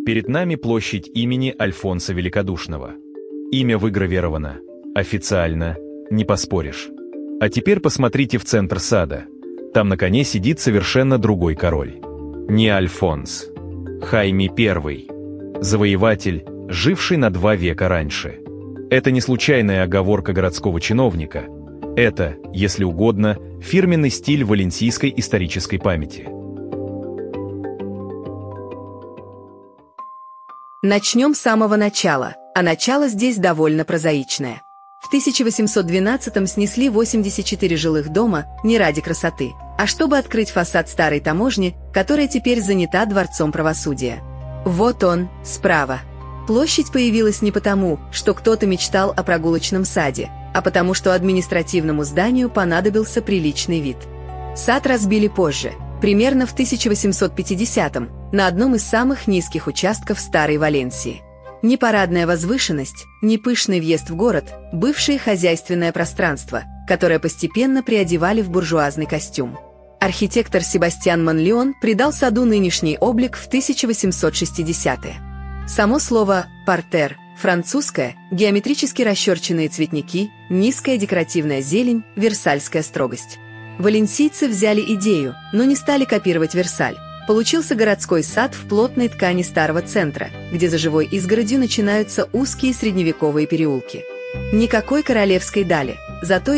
Перед нами площадь имени Альфонса Великодушного. Имя выгравировано. Официально. Не поспоришь. А теперь посмотрите в центр сада. Там на коне сидит совершенно другой король. Не Альфонс. Хайме I. Завоеватель, живший на 2 века раньше. Это не случайная оговорка городского чиновника. Это, если угодно, фирменный стиль валенсийской исторической памяти. Начнем с самого начала, а начало здесь довольно прозаичное. В 1812-м снесли 84 жилых дома не ради красоты, а чтобы открыть фасад старой таможни, которая теперь занята Дворцом правосудия. Вот он, справа. Площадь появилась не потому, что кто-то мечтал о прогулочном саде, а потому что административному зданию понадобился приличный вид. Сад разбили позже, примерно в 1850-м, на одном из самых низких участков Старой Валенсии. Ни парадная возвышенность, ни пышный въезд в город – бывшее хозяйственное пространство, которое постепенно приодевали в буржуазный костюм. Архитектор Себастьян Монлеон придал саду нынешний облик в 1860-е. Само слово «партер» французское, геометрически расчерченные цветники, низкая декоративная зелень, версальская строгость. Валенсийцы взяли идею, но не стали копировать Версаль. Получился городской сад в плотной ткани старого центра, где за живой изгородью начинаются узкие средневековые переулки. Никакой королевской дали, зато